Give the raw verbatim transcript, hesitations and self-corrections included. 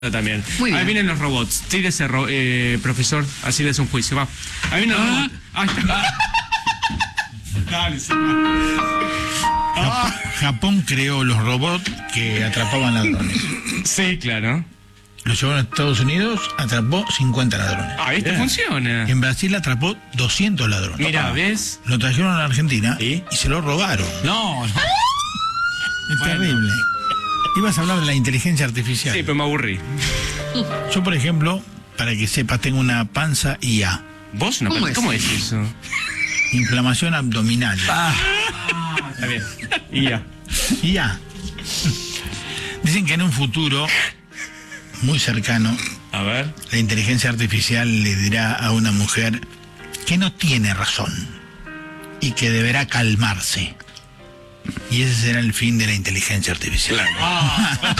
También. Muy bien. Ahí vienen los robots. Tírese, ro eh, profesor. Así es un juicio. Va. Ahí vienen los Ah. robots. Ahí está. Dale, sí. Jap- Japón creó los robots que atrapaban ladrones. Sí, claro. Los llevaron a Estados Unidos, atrapó cincuenta ladrones. Ah, ¿viste? Funciona. En Brasil atrapó doscientos ladrones. Mira, Papá. ¿ves? Lo trajeron a la Argentina ¿Y? y se lo robaron. No, no. Es Bueno. terrible. Ibas a hablar de la inteligencia artificial. Sí, pero me aburrí. Yo, por ejemplo, para que sepas, tengo una panza I A. ¿Vos? Una ¿Cómo pan- es? ¿Cómo es eso? Inflamación abdominal. Ah, está bien. Y ya. I A. Dicen que en un futuro muy cercano, A ver. la inteligencia artificial le dirá a una mujer que no tiene razón y que deberá calmarse. Y ese será el fin de la inteligencia artificial. Claro.